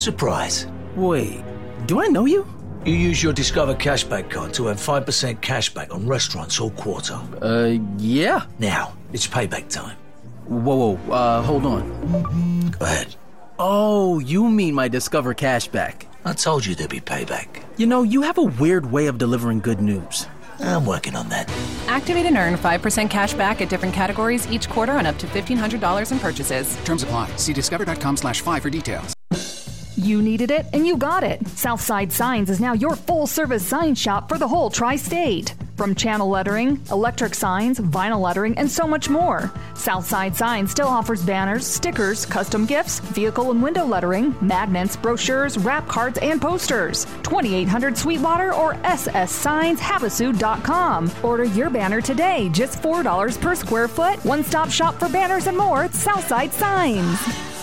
Surprise. Wait, do I know you? You use your Discover Cashback card to earn 5% cashback on restaurants all quarter. Yeah. Now, it's payback time. Whoa, hold on. Go ahead. Oh, you mean my Discover Cashback. I told you there'd be payback. You know, you have a weird way of delivering good news. I'm working on that. Activate and earn 5% cash back at different categories each quarter on up to $1,500 in purchases. Terms apply. See discover.com/5 for details. You needed it, and you got it. Southside Signs is now your full-service sign shop for the whole tri-state. From channel lettering, electric signs, vinyl lettering, and so much more. Southside Signs still offers banners, stickers, custom gifts, vehicle and window lettering, magnets, brochures, wrap cards, and posters. 2800 Sweetwater or sssigns.havasu.com. Order your banner today, just $4 per square foot. One-stop shop for banners and more at Southside Signs.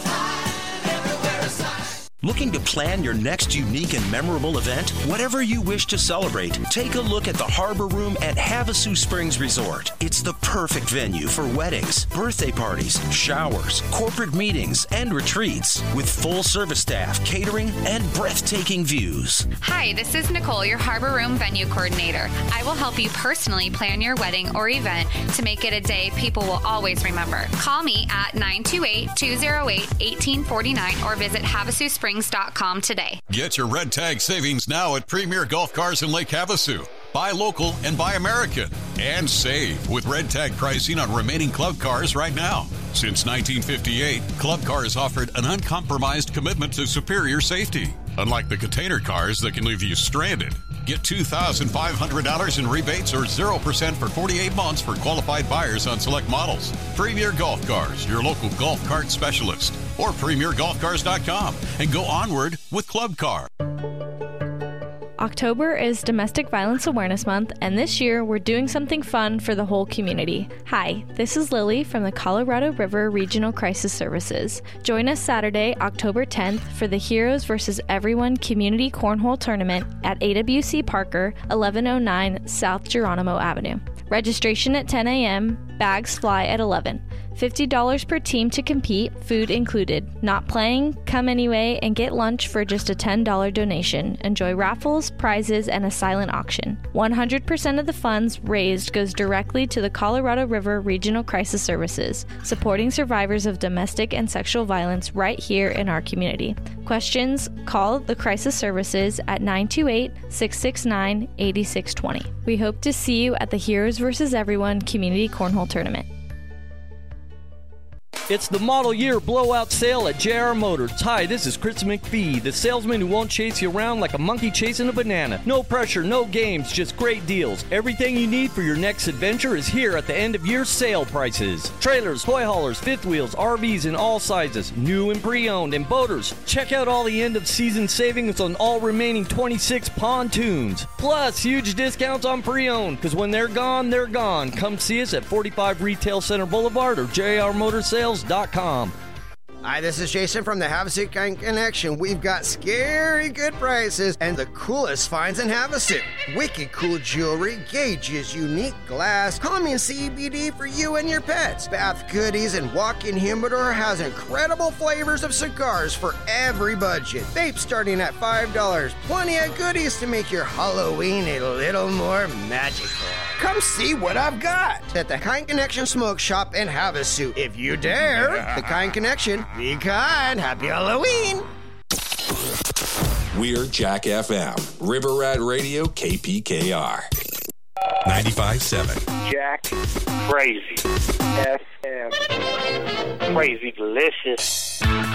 Looking to plan your next unique and memorable event? Whatever you wish to celebrate, take a look at the Harbor Room at Havasu Springs Resort. It's the perfect venue for weddings, birthday parties, showers, corporate meetings, and retreats with full service staff, catering, and breathtaking views. Hi, this is Nicole, your Harbor Room venue coordinator. I will help you personally plan your wedding or event to make it a day people will always remember. Call me at 928-208-1849 or visit HavaSuSprings.com today. Get your Red Tag savings now at Premier Golf Cars in Lake Havasu. Buy local and buy American. And save with Red Tag pricing on remaining Club cars right now. Since 1958, Club Cars offered an uncompromised commitment to superior safety. Unlike the container cars that can leave you stranded. Get $2,500 in rebates or 0% for 48 months for qualified buyers on select models. Premier Golf Cars, your local golf cart specialist. Or PremierGolfCars.com and go onward with Club Car. October is Domestic Violence Awareness Month, and this year we're doing something fun for the whole community. Hi, this is Lily from the Colorado River Regional Crisis Services. Join us Saturday, October 10th for the Heroes vs. Everyone Community Cornhole Tournament at AWC Parker, 1109 South Geronimo Avenue. Registration at 10 a.m., bags fly at 11. $50 per team to compete, food included. Not playing? Come anyway and get lunch for just a $10 donation. Enjoy raffles, prizes, and a silent auction. 100% of the funds raised goes directly to the Colorado River Regional Crisis Services, supporting survivors of domestic and sexual violence right here in our community. Questions? Call the Crisis Services at 928-669-8620. We hope to see you at the Heroes vs. Everyone Community Cornhole Tournament. It's the model year blowout sale at JR Motors. Hi, this is Chris McPhee, the salesman who won't chase you around like a monkey chasing a banana. No pressure, no games, just great deals. Everything you need for your next adventure is here at the end of year sale prices. Trailers, toy haulers, fifth wheels, RVs in all sizes, new and pre-owned, and boaters. Check out all the end of season savings on all remaining 26 pontoons. Plus, huge discounts on pre-owned, because when they're gone, they're gone. Come see us at 45 Retail Center Boulevard or JRMotorsales.com. Hi, this is Jason from the Havasu Connection. We've got scary good prices and the coolest finds in Havasu. Wicked cool jewelry, gauges, unique glass, calming CBD for you and your pets. Bath goodies and walk-in humidor has incredible flavors of cigars for every budget. Vape starting at $5. Plenty of goodies to make your Halloween a little more magical. Come see what I've got at the Kind Connection Smoke Shop in Havasu. If you dare, the Kind Connection. Be kind. Happy Halloween. We're Jack FM. River Rat Radio, KPKR. 95.7. Jack Crazy FM. Crazy delicious.